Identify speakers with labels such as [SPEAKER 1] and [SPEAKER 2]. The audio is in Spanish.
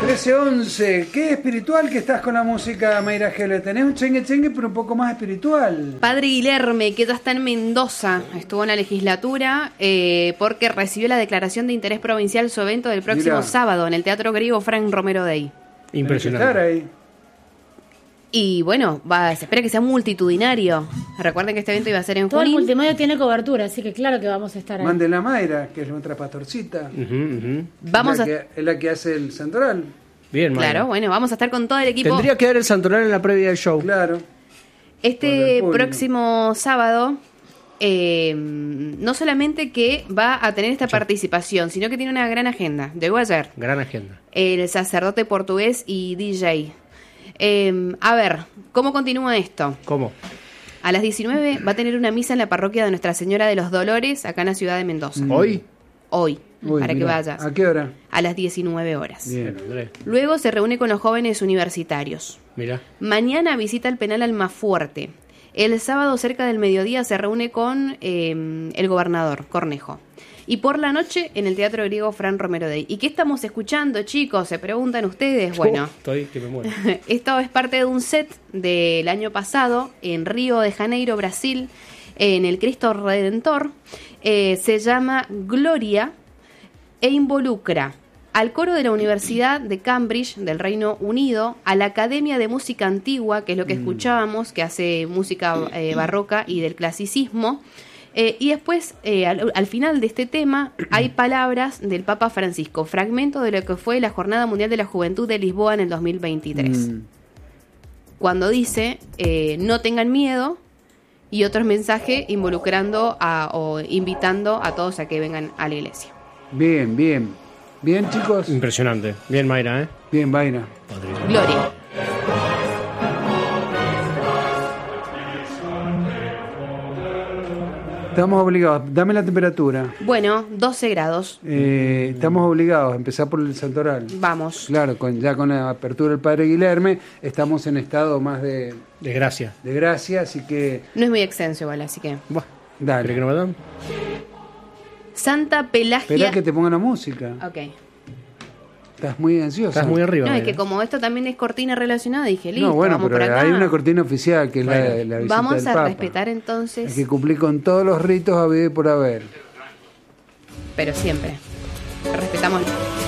[SPEAKER 1] 13:11. Qué espiritual que estás con la música, Mayra Gele. Tenés un chengue chengue, pero un poco más espiritual.
[SPEAKER 2] Padre Guilherme, que ya está en Mendoza, estuvo en la legislatura porque recibió la declaración de interés provincial su evento del próximo sábado en el Teatro Griego Frank Romero Day.
[SPEAKER 1] Impresionante. Estar ahí.
[SPEAKER 2] Y bueno, se espera que sea multitudinario. Recuerden que este evento iba a ser en
[SPEAKER 3] Todo
[SPEAKER 2] Junín.
[SPEAKER 3] el multimedia tiene cobertura, así que claro que vamos a estar ahí.
[SPEAKER 1] Manden a Mayra, que es nuestra pastorcita.
[SPEAKER 2] Vamos
[SPEAKER 1] es la que hace el santoral.
[SPEAKER 4] Bien, Mayra.
[SPEAKER 2] Claro, bueno, vamos a estar con todo el equipo.
[SPEAKER 4] Tendría que dar el santoral en la previa del show.
[SPEAKER 1] Claro.
[SPEAKER 2] Este próximo sábado, no solamente que va a tener esta participación, sino que tiene una gran agenda. Llegó ayer.
[SPEAKER 4] Gran agenda.
[SPEAKER 2] El sacerdote portugués y DJ. A ver, ¿cómo continúa esto?
[SPEAKER 4] ¿Cómo?
[SPEAKER 2] A las 19 va a tener una misa en la parroquia de Nuestra Señora de los Dolores, acá en la ciudad de Mendoza.
[SPEAKER 4] ¿Hoy?
[SPEAKER 2] Hoy,
[SPEAKER 1] Uy,
[SPEAKER 2] para que vayas.
[SPEAKER 1] ¿A qué hora?
[SPEAKER 2] A las 19 horas.
[SPEAKER 1] Bien.
[SPEAKER 2] Luego se reúne con los jóvenes universitarios.
[SPEAKER 4] Mira.
[SPEAKER 2] Mañana visita el penal Almafuerte. El sábado cerca del mediodía se reúne con el gobernador, Cornejo. Y por la noche en el Teatro Griego Frank Romero Day. ¿Y qué estamos escuchando, chicos? Se preguntan ustedes. Bueno,
[SPEAKER 4] Estoy que me muero.
[SPEAKER 2] esto es parte de un set del año pasado en Río de Janeiro, Brasil, en el Cristo Redentor. Se llama Gloria e involucra al coro de la Universidad de Cambridge del Reino Unido, a la Academia de Música Antigua, que es lo que escuchábamos, que hace música barroca y del clasicismo. Y después, al final de este tema, hay palabras del Papa Francisco, fragmento de lo que fue la Jornada Mundial de la Juventud de Lisboa en el 2023. Cuando dice, no tengan miedo, y otros mensajes involucrando o invitando a todos a que vengan a la iglesia.
[SPEAKER 1] Bien, bien. Bien, chicos.
[SPEAKER 4] Impresionante. Bien, Mayra, ¿eh?
[SPEAKER 1] Bien, Mayra.
[SPEAKER 2] Gloria.
[SPEAKER 1] Estamos obligados. Dame la temperatura.
[SPEAKER 2] Bueno, 12 grados.
[SPEAKER 1] Estamos obligados a empezar por el santoral.
[SPEAKER 2] Vamos.
[SPEAKER 1] Claro, ya con la apertura del Padre Guilherme, estamos en estado más de
[SPEAKER 4] gracia.
[SPEAKER 1] De gracia, así que...
[SPEAKER 2] No es muy extenso igual, así que...
[SPEAKER 4] Buah.
[SPEAKER 1] Dale.
[SPEAKER 4] ¿Querés que no me dan?
[SPEAKER 2] Santa Pelagia...
[SPEAKER 1] Espera que te pongan la música.
[SPEAKER 2] Ok.
[SPEAKER 1] Estás muy ansiosa.
[SPEAKER 4] Estás muy arriba.
[SPEAKER 2] No, es
[SPEAKER 4] Mayra.
[SPEAKER 2] que como esto también es cortina relacionada, dije, listo,
[SPEAKER 1] No, bueno,
[SPEAKER 2] vamos
[SPEAKER 1] pero
[SPEAKER 2] por acá.
[SPEAKER 1] hay una cortina oficial que es
[SPEAKER 4] Bueno.
[SPEAKER 1] la visita
[SPEAKER 2] Vamos
[SPEAKER 1] del
[SPEAKER 2] a
[SPEAKER 1] Papa.
[SPEAKER 2] respetar entonces,
[SPEAKER 1] Hay que cumplir con todos los ritos habidos y por haber.
[SPEAKER 2] pero siempre. Respetamos